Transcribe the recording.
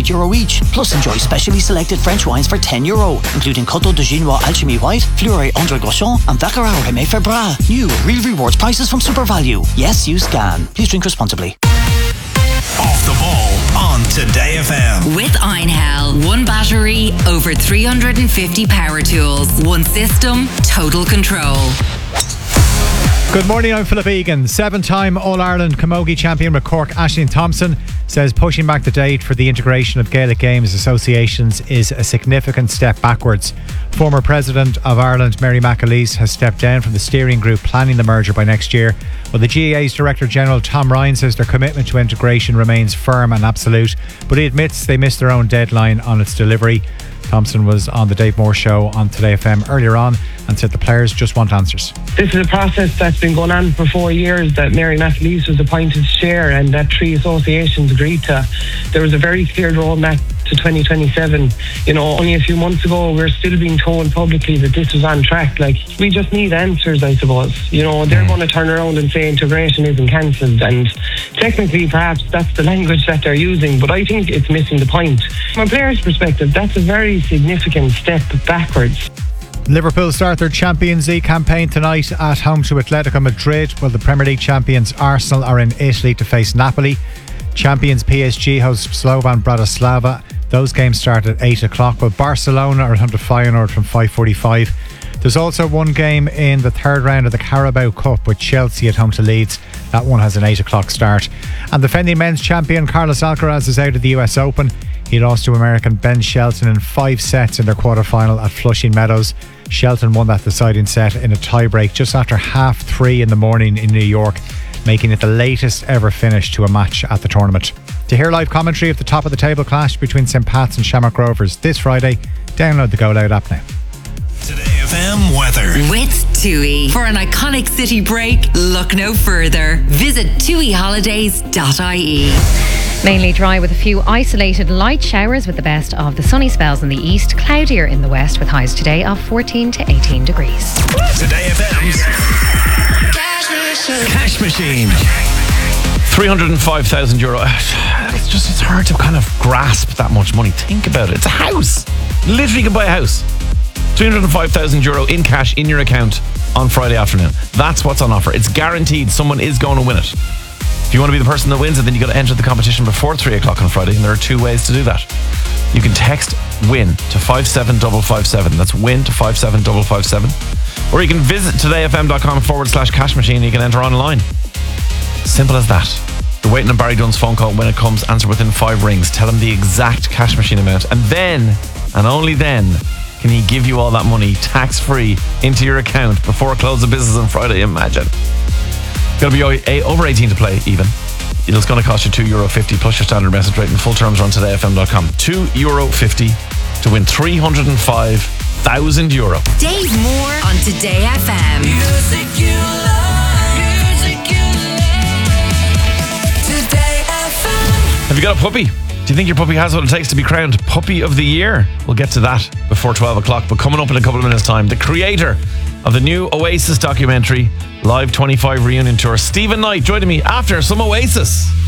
€8 each. Plus enjoy specially selected French wines for €10, including Coteau de Ginois Alchemy White, Fleury Andre Groschon and Vaccarau Rémy Ferbra. New Real Rewards prices from Super Value. Yes, you can. Please drink responsibly. Off the Ball on Today FM. With Einhell. One battery, over 350 power tools. One system, total control. Good morning, I'm Philip Egan. 7-time All-Ireland Camogie champion with Cork Aisling Thompson says pushing back the date for the integration of Gaelic Games associations is a significant step backwards. Former President of Ireland Mary McAleese has stepped down from the steering group planning the merger by next year. Well, the GAA's Director General Tom Ryan says their commitment to integration remains firm and absolute, but he admits they missed their own deadline on its delivery. Thompson was on the Dave Moore Show on Today FM earlier on and said the players just want answers. This is a process that's been going on for 4 years that Mary McAleese was appointed chair and that 3 associations agreed to. There was a very clear roadmap to 2027. You know, only a few months ago we're still being told publicly that this was on track. Like, we just need answers, I suppose. You know, they're going to turn around and say integration isn't cancelled, and technically perhaps that's the language that they're using, but I think it's missing the point. From a player's perspective, that's a very significant step backwards. Liverpool start their Champions League campaign tonight at home to Atletico Madrid, while the Premier League champions Arsenal are in Italy to face Napoli. Champions PSG host Slovan Bratislava. Those games start at 8 o'clock, while Barcelona are at home to Feyenoord from 5:45. There's also one game in the third round of the Carabao Cup with Chelsea at home to Leeds. That one has an 8 o'clock start. And defending men's champion Carlos Alcaraz is out of the US Open. He lost to American Ben Shelton in 5 sets in their quarter-final at Flushing Meadows. Shelton won that deciding set in a tie-break just after 3:30 in the morning in New York, making it the latest ever finish to a match at the tournament. To hear live commentary of the top of the table clash between St Pat's and Shamrock Rovers this Friday, download the Go Loud app now. Today FM weather. With TUI. For an iconic city break, look no further. Visit tuiholidays.ie. Mainly dry with a few isolated light showers with the best of the sunny spells in the east, cloudier in the west with highs today of 14 to 18 degrees. Today FM's Cash Machine. €305,000. It's hard to kind of grasp that much money. Think about it. It's a house. Literally, you can buy a house. €305,000 in cash in your account on Friday afternoon. That's what's on offer. It's guaranteed someone is going to win it. If you want to be the person that wins it, then you got to enter the competition before 3 o'clock on Friday, and there are 2 ways to do that. You can text WIN to 57557. That's WIN to 57557. Or you can visit todayfm.com/cash machine and you can enter online. Simple as that. You're waiting on Barry Dunn's phone call. When it comes, answer within 5 rings. Tell him the exact cash machine amount, and then, and only then, can he give you all that money tax-free into your account before close of business on Friday. Imagine. Got to be over 18 to play, even. It's going to cost you €2.50 plus your standard message rate, and full terms are on todayfm.com. €2.50 to win €305,000. Dave Moore on Today FM. Music you love. Music you love. Today FM. Have you got a puppy? Do you think your puppy has what it takes to be crowned Puppy of the Year? We'll get to that before 12 o'clock, but coming up in a couple of minutes' time, the creator of the new Oasis documentary, Live 25 reunion tour, Stephen Knight, joining me after some Oasis.